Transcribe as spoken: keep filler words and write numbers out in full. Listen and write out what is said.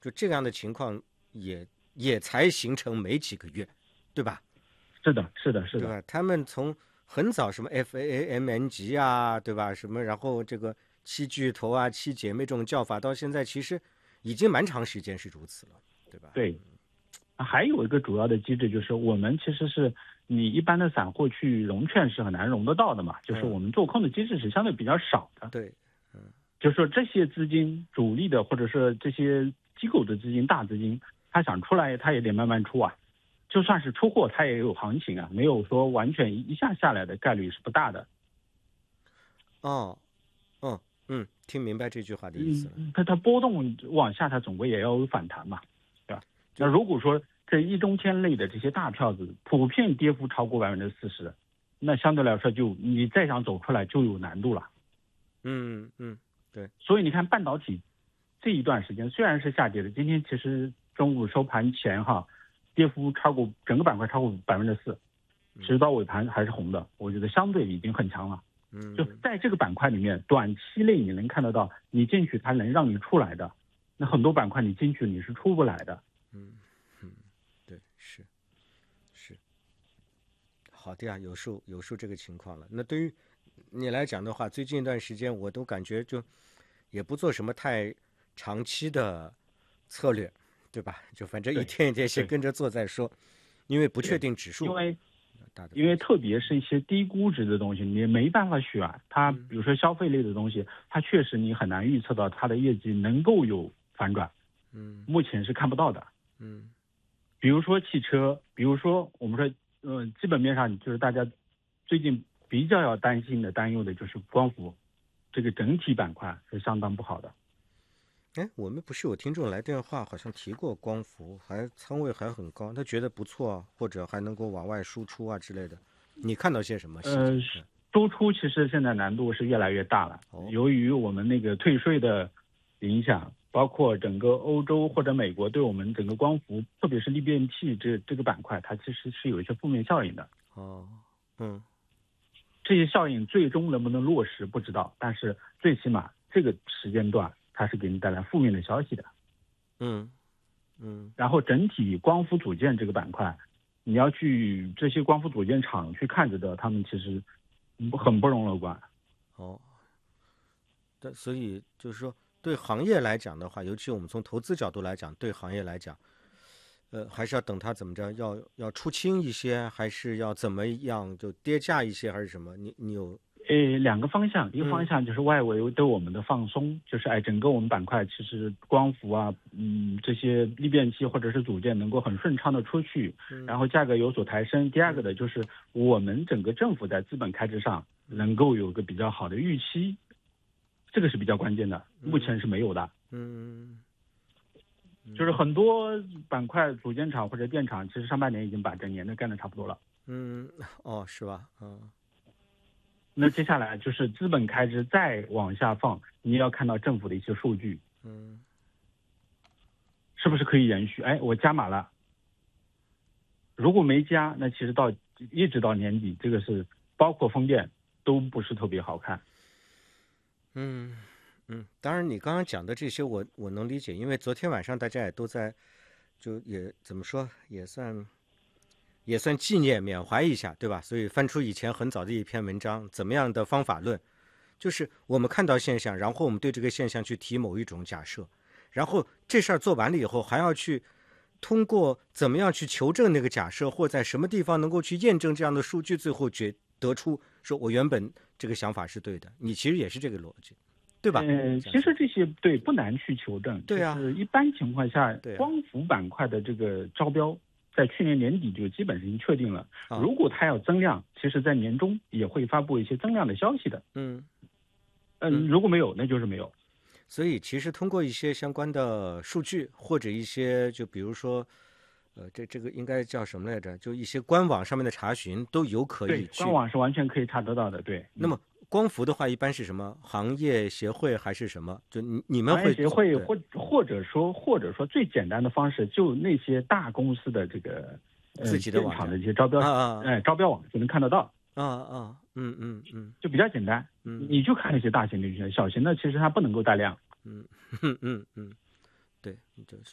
就这样的情况也也才形成没几个月，对吧？ 是的，是的，是的， 对吧？他们从很早什么 F A A M N 级啊，对吧？什么然后这个七巨头啊、七姐妹这种叫法，到现在其实已经蛮长时间是如此了，对吧？ 对。还有一个主要的机制就是，我们其实是你一般的散户去融券是很难融得到的嘛，就是我们做空的机制是相对比较少的。 对，嗯， 就是说这些资金主力的或者是这些机构的资金、大资金，他想出来他也得慢慢出啊。就算是出货，它也有行情啊，没有说完全一下下来的概率是不大的。 哦，嗯嗯，听明白这句话的意思了。 嗯，它它波动往下，它总归也要有反弹嘛，对吧？那如果说这一中天类的这些大票子普遍跌幅超过百分之四十，那相对来说就你再想走出来就有难度了。 嗯嗯，对。 所以你看半导体这一段时间虽然是下跌的，今天其实中午收盘前哈，跌幅超过整个板块超过百分之四，直到尾盘还是红的，我觉得相对已经很强了。 嗯， 就在这个板块里面，短期内你能看得到，你进去它能让你出来的，那很多板块你进去你是出不来的。 嗯嗯，对，是是，好的呀，有数有数这个情况了。那对于你来讲的话，最近一段时间我都感觉就也不做什么太长期的策略，对吧？就反正一天一天先跟着做再说，因为不确定指数。 因为因为特别是一些低估值的东西，你没办法选它。比如说消费类的东西，它确实你很难预测到它的业绩能够有反转。 嗯， 目前是看不到的。 嗯， 比如说汽车，比如说我们说，嗯、呃，基本面上就是大家最近比较要担心的、担忧的就是光伏，这个整体板块是相当不好的。 哎，我们不是有听众来电话，好像提过光伏，还仓位还很高，他觉得不错啊，或者还能够往外输出啊之类的。你看到些什么细节？ 呃，输出其实现在难度是越来越大了。 哦， 由于我们那个退税的影响，包括整个欧洲或者美国对我们整个光伏，特别是利变器这这个板块，它其实是有一些负面效应的。 哦，嗯， 这些效应最终能不能落实不知道，但是最起码这个时间段它是给你带来负面的消息的。 嗯嗯， 然后整体光伏组件这个板块，你要去这些光伏组件厂去看着的，他们其实很不容乐观。 哦，但所以就是说，对行业来讲的话，尤其我们从投资角度来讲，对行业来讲，呃，还是要等它怎么着，要要出清一些，还是要怎么样，就跌价一些，还是什么？你你有？ 呃，两个方向，一个方向就是外围对我们的放松，嗯、就是哎，整个我们板块其实光伏啊，嗯，这些利变器或者是组件能够很顺畅的出去， 嗯、 然后价格有所抬升。第二个的就是我们整个政府在资本开支上能够有个比较好的预期，这个是比较关键的，目前是没有的。 嗯，嗯就是很多板块组件厂或者电厂，其实上半年已经把整年的干的差不多了。 嗯，哦，是吧？嗯。 那接下来就是资本开支再往下放，你要看到政府的一些数据， 嗯， 是不是可以延续？哎，我加码了，如果没加，那其实到一直到年底，这个是包括风电都不是特别好看。 嗯嗯，当然你刚刚讲的这些我我能理解，因为昨天晚上大家也都在，就也怎么说，也算也算纪念缅怀一下，对吧？所以翻出以前很早的一篇文章，怎么样的方法论，就是我们看到现象，然后我们对这个现象去提某一种假设，然后这事儿做完了以后，还要去通过怎么样去求证那个假设，或在什么地方能够去验证这样的数据，最后决得出说我原本这个想法是对的。你其实也是这个逻辑，对吧？ 呃，其实这些对不难去求证， 对啊， 就是一般情况下， 对啊、 光伏板块的这个招标在去年年底就基本上已经确定了。 啊、 如果它要增量，其实在年中也会发布一些增量的消息的。 嗯嗯，如果没有，那就是没有。 所以其实通过一些相关的数据，或者一些就比如说，呃，这这个应该叫什么来着？就一些官网上面的查询都有可以去。 对，官网是完全可以查得到的。对。 那么光伏的话，一般是什么行业协会还是什么？就你你们会行业协会或或者说或者说最简单的方式，就那些大公司的这个呃自己的电厂的这些招标啊啊哎招标网就能看得到。 啊啊嗯嗯嗯， 就比较简单。 嗯， 你就看那些大型的，小型的其实它不能够带量。 嗯嗯嗯嗯，对，就